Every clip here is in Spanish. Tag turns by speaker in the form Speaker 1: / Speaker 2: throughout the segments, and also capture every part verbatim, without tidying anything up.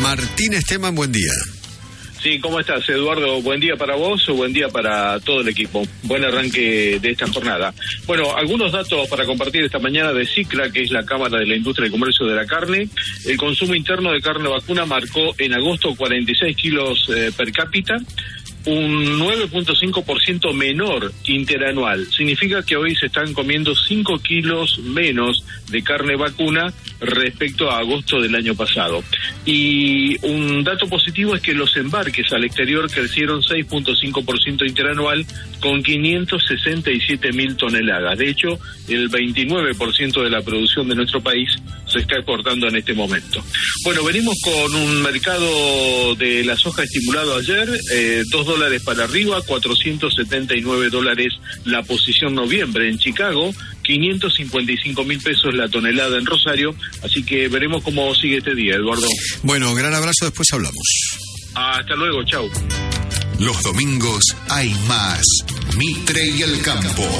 Speaker 1: Martín Esteban, buen día.
Speaker 2: Sí, ¿cómo estás, Eduardo? Buen día para vos o buen día para todo el equipo. Buen arranque de esta jornada. Bueno, algunos datos para compartir esta mañana de CICRA, que es la Cámara de la Industria y Comercio de la Carne. El consumo interno de carne vacuna marcó en agosto cuarenta y seis kilos eh, per cápita, un nueve punto cinco por ciento menor interanual. Significa que hoy se están comiendo cinco kilos menos de carne vacuna respecto a agosto del año pasado. Y un dato positivo es que los embarques al exterior crecieron seis punto cinco por ciento interanual con quinientos sesenta y siete mil toneladas. De hecho, el veintinueve por ciento de la producción de nuestro país se está exportando en este momento. Bueno, venimos con un mercado de la soja estimulado ayer, eh, dos dólares para arriba, cuatrocientos setenta y nueve dólares la posición noviembre en Chicago, quinientos cincuenta y cinco mil pesos la tonelada en Rosario, así que veremos cómo sigue este día, Eduardo.
Speaker 1: Bueno, gran abrazo, después hablamos.
Speaker 2: Hasta luego, chau.
Speaker 3: Los domingos hay más Mitre y el Campo.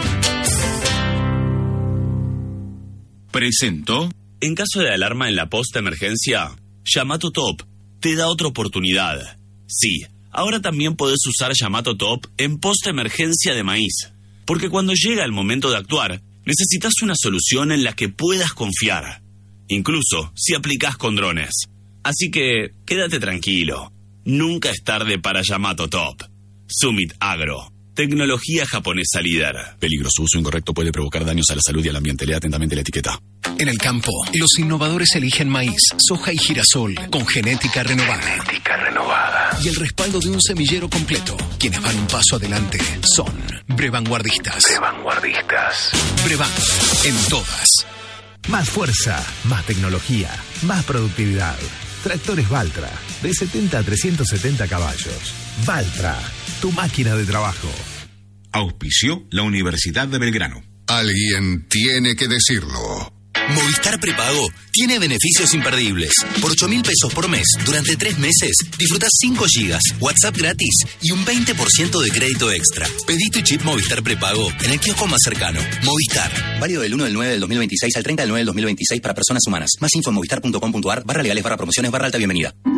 Speaker 4: Presentó.
Speaker 5: En caso de alarma en la post-emergencia, Yamato Top te da otra oportunidad. Sí, ahora también podés usar Yamato Top en post-emergencia de maíz. Porque cuando llega el momento de actuar, necesitas una solución en la que puedas confiar. Incluso si aplicás con drones. Así que, quédate tranquilo. Nunca es tarde para Yamato Top. Summit Agro. Tecnología japonesa líder.
Speaker 4: Peligroso uso incorrecto puede provocar daños a la salud y al ambiente. Lea atentamente la etiqueta.
Speaker 6: En el campo, los innovadores eligen maíz, soja y girasol con genética renovada.
Speaker 7: Genética renovada.
Speaker 6: Y el respaldo de un semillero completo. Quienes van un paso adelante son Brevanguardistas.
Speaker 7: Brevanguardistas.
Speaker 6: Brevan, en todas.
Speaker 8: Más fuerza, más tecnología, más productividad. Tractores Valtra, de setenta a trescientos setenta caballos. Valtra, tu máquina de trabajo.
Speaker 3: Auspició la Universidad de Belgrano.
Speaker 1: Alguien tiene que decirlo.
Speaker 9: Movistar Prepago tiene beneficios imperdibles. Por ocho mil pesos por mes, durante tres meses, disfrutás cinco gigas, WhatsApp gratis y un veinte por ciento de crédito extra. Pedí tu chip Movistar Prepago en el kiosco más cercano. Movistar. Válido del uno del nueve del dos mil veintiséis al treinta del nueve del dos mil veintiséis para personas humanas. Más info en movistar punto com punto ar, barra legales, barra promociones, barra alta bienvenida.